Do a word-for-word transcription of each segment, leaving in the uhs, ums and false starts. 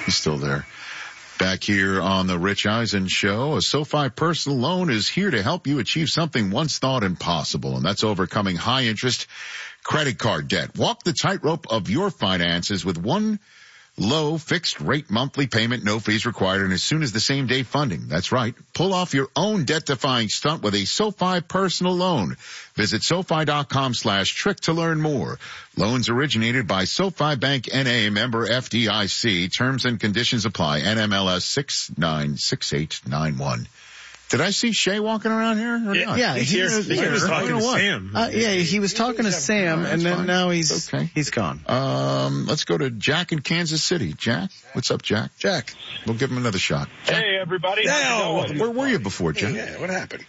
He's still there. Back here on the Rich Eisen Show, a SoFi personal loan is here to help you achieve something once thought impossible, and that's overcoming high interest credit card debt. Walk the tightrope of your finances with one low fixed rate monthly payment, no fees required, and as soon as the same day funding. That's right. Pull off your own debt-defying stunt with a SoFi personal loan. Visit SoFi.com slash trick to learn more. Loans originated by SoFi Bank N A, member F D I C. Terms and conditions apply. N M L S six nine six eight nine one. Did I see Shay walking around here? Or yeah, not? yeah, he, he was, he was talking to Sam. Uh, yeah, he was talking to Sam, and then fine. now he's Okay. he's gone. Um, let's go to Jack in Kansas City. Jack, what's up, Jack? Jack. We'll give him another shot. Hey, everybody. How's it going? Where were you before, Jack? Yeah, what happened?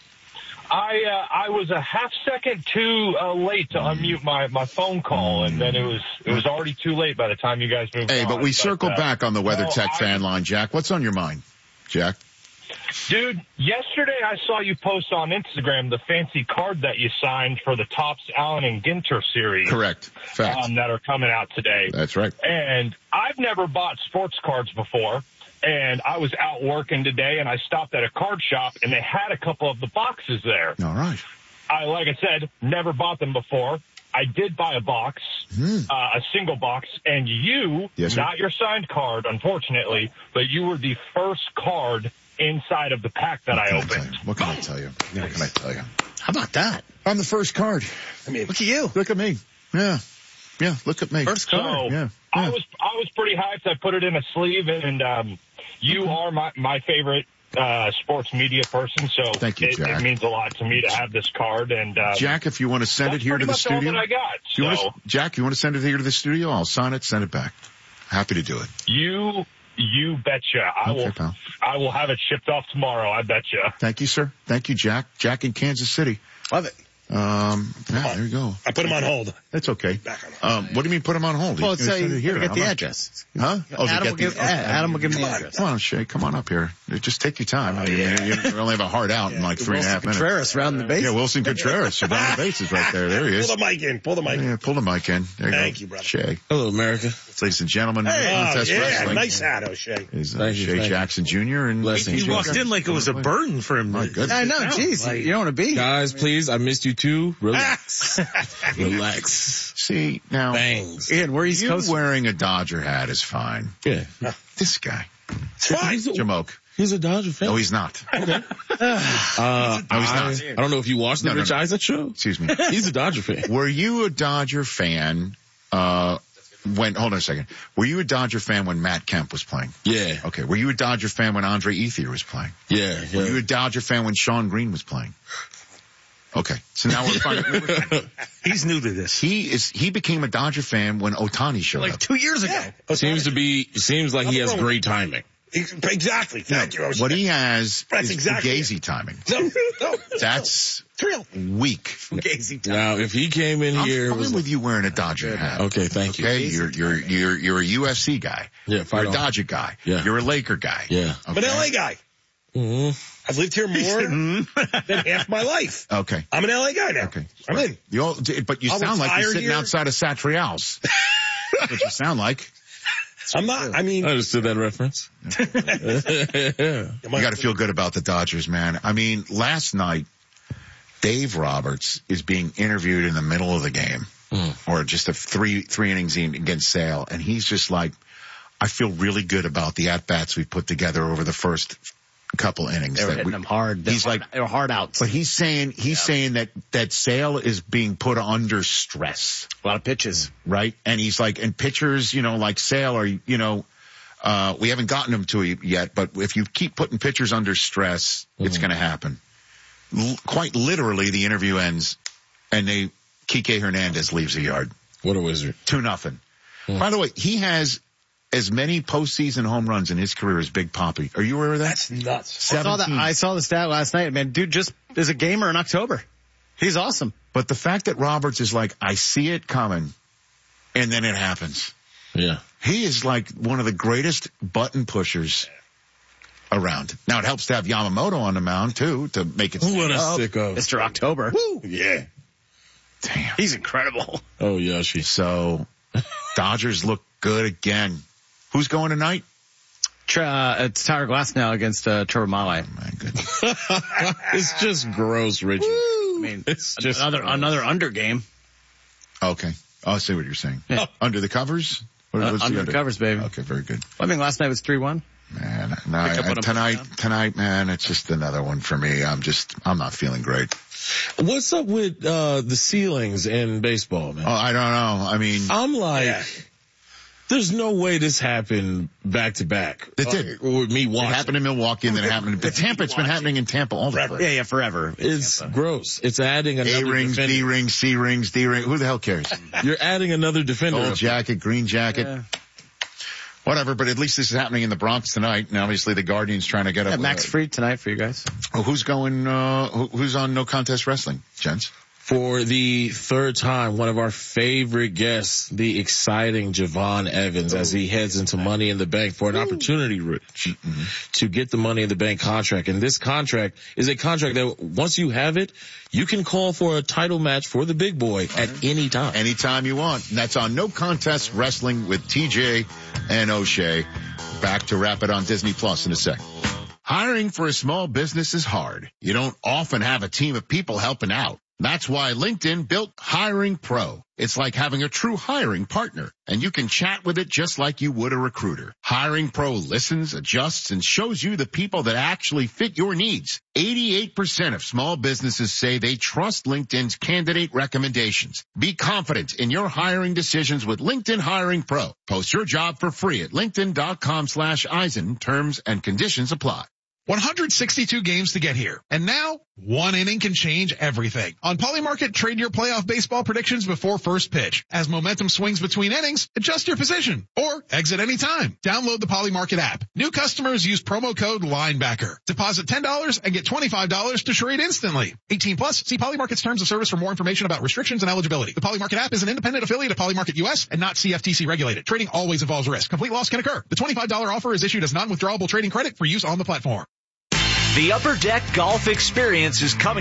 I uh, I was a half second too uh, late to unmute my, my phone call, and then it was it was already too late by the time you guys moved Hey, on. but we circled uh, back on the Weather no, Tech I- fan line, Jack. What's on your mind, Jack? Dude, yesterday I saw you post on Instagram the fancy card that you signed for the Topps Allen and Ginter series. Correct. Fact. Um, that are coming out today. That's right. And I've never bought sports cards before. And I was out working today, and I stopped at a card shop, and they had a couple of the boxes there. All right. I, like I said, never bought them before. I did buy a box, Hmm. uh, a single box, and you, Yes, sir. not your signed card, unfortunately, but you were the first card inside of the pack that I What can I tell opened. you? What can I tell you? What can I tell you? How about that? I'm the first card. I mean, Look at you. Look at me. Yeah. Yeah, look at me. First So card. Yeah. I yeah. was I was pretty hyped. I put it in a sleeve, and um, you are my my favorite uh, sports media person. So Thank you, it, Jack. it means a lot to me to have this card. And um, Jack, if you want to send that's it here to pretty the much all studio. that I got. You want So to, Jack, you want to send it here to the studio? I'll sign it, send it back. Happy to do it. you you betcha. I Okay, will pal. I will have it shipped off tomorrow. I betcha. Thank you, sir. Thank you, Jack. Jack in Kansas City. Love it. Um, yeah, there you go. I put him on hold. That's okay. Back on Um, what do you mean put him on hold? Well, He's it's gonna uh, send it here. get I'm the not- address. Huh? Oh, to Adam, get will give, the, Adam will give him the Come on. address. Come on, Shay. Come on up here. Just take your time. I mean, yeah. you, you only have a hard out in like three and a half minutes. Contreras round the base. Yeah, Wilson Contreras. You're down the bases right there. There he is. Pull the mic in. Pull the mic in. Yeah, pull the mic in. There you Thank go. you, brother. Shay. Hello, America. Ladies and gentlemen, Oh, Contest yeah. Wrestling Nice hat, O'Shea. is uh, Thank you, Shay thank you. Jackson Junior and Blessings. He He walked walked in like it was a burden for him. My goodness. I know, jeez. Like- you don't want to be. Guys, please, I missed you too. Relax. Relax. See, now, Bangs. Ian, we're East you Coast. wearing a Dodger hat is fine. Yeah. This guy, It's fine. He's a, Jamoke. he's a Dodger fan. No, he's not. Uh, No, he's I, not. I don't know if you watched the No, no, Rich no. Eisen show. Excuse me. He's a Dodger fan. Were you a Dodger fan, uh, when, hold on a second. Were you a Dodger fan when Matt Kemp was playing? Yeah. Okay. Were you a Dodger fan when Andre Ethier was playing? Yeah. Were yeah. you a Dodger fan when Sean Green was playing? Okay. So now we're finding, He's new to this. he is, he became a Dodger fan when Otani showed Like up. two years ago. Yeah. Seems to be, seems like he has Nothing wrong great timing. Exactly. Thank you, O'Shea. What he has That's is exactly Fugazi timing. No, no. That's It's real. weak. Gazy time. Now, if he came in I'm here, it fine was with you wearing a Dodger hat. okay, thank you. Okay, you're you're you're you're a U F C guy. Yeah, fight You're a on. Dodger guy. Yeah. You're a Laker guy. Yeah. I'm an Okay? L A guy. Mm-hmm. I've lived here more than half my life. Okay. I'm an L A guy now. Okay. I'm in. You all, but you I'll sound like you're retire sitting here. outside of Satrial's. That's what you sound like. I'm not. I mean, I understood that reference. yeah. You got to feel good about the Dodgers, man. I mean, last night, Dave Roberts is being interviewed in the middle of the game, Mm. or just a three three innings in against Sale, and he's just like, I feel really good about the at bats we put together over the first couple innings. They were that hitting we, them hard. They He's were like, hard, they were hard outs. but he's saying he's saying that that Sale is being put under stress, A lot of pitches. right? And he's like, and pitchers, you know, like Sale are, you know. Uh, we haven't gotten him to it yet, but if you keep putting pitchers under stress, Mm-hmm. it's going to happen. L- quite literally, the interview ends, and they Kike Hernandez leaves the yard. What a wizard. Two nothing. Mm. By the way, he has as many postseason home runs in his career as Big Poppy. Are you aware of that? that's nuts. I saw, that, seventeen. I saw the stat last night, man. Dude just is a gamer in October. He's awesome. But the fact that Roberts is like, I see it coming, and then it happens. Yeah. He is like one of the greatest button pushers around. Now it helps to have Yamamoto on the mound too to make it. What a up. sicko. Mister October. Woo. Yeah. Damn. He's incredible. Oh, Yoshi. So Dodgers look good again. Who's going tonight? Uh, it's Tyler Glass now against uh, Trevor Malley. Oh, my goodness. It's just gross, Richard. I mean, It's just another gross. another under game. Okay. I see what you're saying. Yeah. Under the covers? What, Uh, what's the under the covers, baby. Okay, very good. I mean, last night was three one. Man, no, Pick up I, what I'm tonight, putting down. tonight, man, it's just another one for me. I'm just, I'm not feeling great. What's up with uh the ceilings in baseball, man? Oh, I don't know. I mean, I'm like, Yeah. there's no way this happened back to back. It did. Uh, with me it watching. happened in Milwaukee and then it happened, but Tampa, it's been happening in Tampa all the time. Yeah, yeah, forever. It's Tampa. gross. It's adding another A rings, defender. B rings, C rings, D rings. Who the hell cares? You're adding another defender. Gold up. jacket, green jacket. Yeah. Whatever, but at least this is happening in the Bronx tonight. And obviously the Guardians trying to get Yeah, up. Max uh, Fried tonight for you guys. oh, who's going, uh, who, who's on No Contest Wrestling, gents? For the third time, one of our favorite guests, the exciting Javon Evans, as he heads into Money in the Bank for an opportunity, Rich, to get the Money in the Bank contract. And this contract is a contract that once you have it, you can call for a title match for the big boy at any time. Anytime you want. And that's on No Contest Wrestling with T J and O'Shea. Back to wrap it on Disney Plus in a sec. Hiring for a small business is hard. You don't often have a team of people helping out. That's why LinkedIn built Hiring Pro. It's like having a true hiring partner, and you can chat with it just like you would a recruiter. Hiring Pro listens, adjusts, and shows you the people that actually fit your needs. eighty-eight percent of small businesses say they trust LinkedIn's candidate recommendations. Be confident in your hiring decisions with LinkedIn Hiring Pro. Post your job for free at linkedin.com slash Eisen. Terms and conditions apply. one hundred sixty-two games to get here. And now, one inning can change everything. On Polymarket, trade your playoff baseball predictions before first pitch. As momentum swings between innings, adjust your position. Or exit anytime. Download the Polymarket app. New customers use promo code LINEBACKER. Deposit ten dollars and get twenty-five dollars to trade instantly. eighteen plus, see Polymarket's terms of service for more information about restrictions and eligibility. The Polymarket app is an independent affiliate of Polymarket U S and not C F T C regulated. Trading always involves risk. Complete loss can occur. The twenty-five dollars offer is issued as non-withdrawable trading credit for use on the platform. The Upper Deck Golf Experience is coming